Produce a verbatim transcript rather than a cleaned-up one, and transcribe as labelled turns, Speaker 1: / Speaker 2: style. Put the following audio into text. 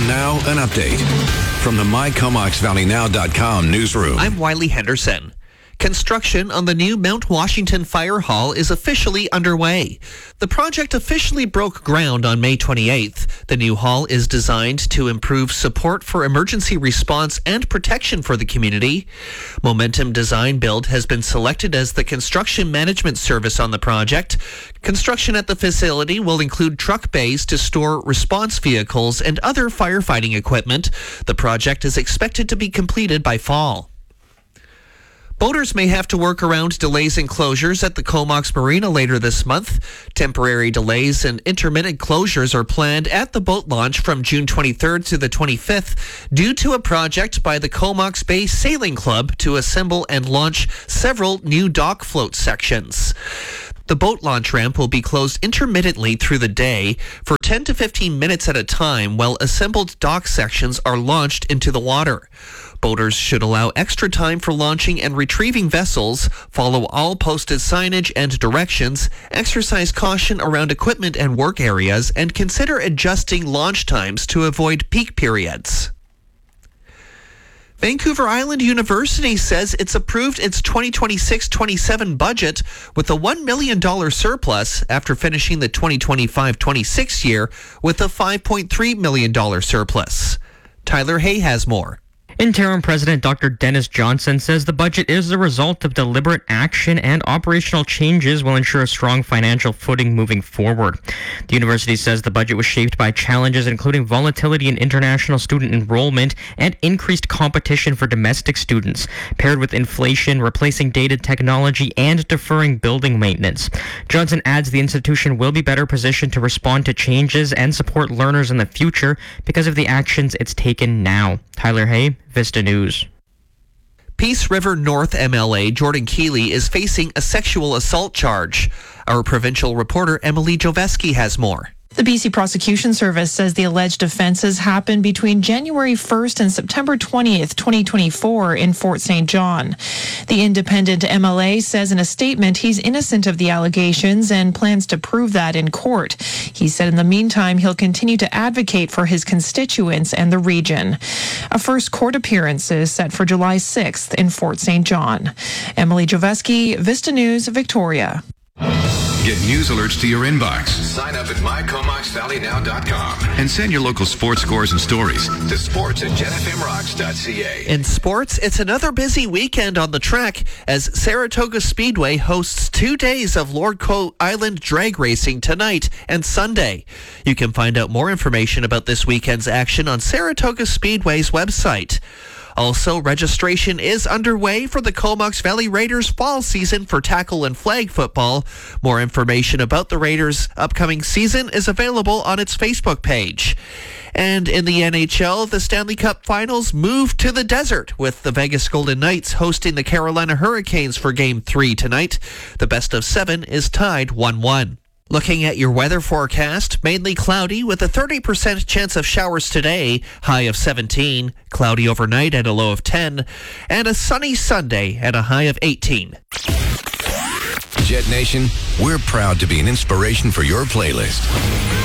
Speaker 1: And now, an update from the my comox valley now dot com newsroom.
Speaker 2: I'm Wiley Henderson. Construction on the new Mount Washington Fire Hall is officially underway. The project officially broke ground on May twenty-eighth. The new hall is designed to improve support for emergency response and protection for the community. Momentum Design Build has been selected as the construction management service on the project. Construction at the facility will include truck bays to store response vehicles and other firefighting equipment. The project is expected to be completed by fall. Boaters may have to work around delays and closures at the Comox Marina later this month. Temporary delays and intermittent closures are planned at the boat launch from June twenty-third to the twenty-fifth due to a project by the Comox Bay Sailing Club to assemble and launch several new dock float sections. The boat launch ramp will be closed intermittently through the day for ten to fifteen minutes at a time while assembled dock sections are launched into the water. Boaters should allow extra time for launching and retrieving vessels, follow all posted signage and directions, exercise caution around equipment and work areas, and consider adjusting launch times to avoid peak periods. Vancouver Island University says it's approved its twenty twenty-six twenty-seven budget with a one million dollars surplus after finishing the twenty twenty-five twenty-six year with a five point three million dollars surplus. Tyler Hay has more.
Speaker 3: Interim President Doctor Dennis Johnson says the budget is the result of deliberate action and operational changes will ensure a strong financial footing moving forward. The university says the budget was shaped by challenges including volatility in international student enrollment and increased competition for domestic students, paired with inflation, replacing dated technology, and deferring building maintenance. Johnson adds the institution will be better positioned to respond to changes and support learners in the future because of the actions it's taken now. Tyler Hay, Vista News.
Speaker 2: Peace River North M L A Jordan Keeley is facing a sexual assault charge. Our provincial reporter Emily Joveski has more.
Speaker 4: The B C Prosecution Service says the alleged offences happened between January first and September twentieth, twenty twenty-four in Fort Saint John. The independent M L A says in a statement he's innocent of the allegations and plans to prove that in court. He said in the meantime he'll continue to advocate for his constituents and the region. A first court appearance is set for July sixth in Fort Saint John. Emily Joveski, Vista News, Victoria.
Speaker 1: Get news alerts to your inbox.
Speaker 5: Sign up at my comox valley now dot com
Speaker 1: And send your local sports scores and stories
Speaker 5: to sports at gen f m rocks dot c a.
Speaker 2: In sports, it's another busy weekend on the track as Saratoga Speedway hosts two days of Lord Coe Island drag racing tonight and Sunday. You can find out more information about this weekend's action on Saratoga Speedway's website. Also, registration is underway for the Comox Valley Raiders fall season for tackle and flag football. More information about the Raiders' upcoming season is available on its Facebook page. And in the N H L, the Stanley Cup Finals moved to the desert with the Vegas Golden Knights hosting the Carolina Hurricanes for Game three tonight. The best of seven is tied one one. Looking at your weather forecast, mainly cloudy with a thirty percent chance of showers today, high of seventeen, cloudy overnight at a low of ten, and a sunny Sunday at a high of eighteen.
Speaker 1: Jet Nation, we're proud to be an inspiration for your playlist.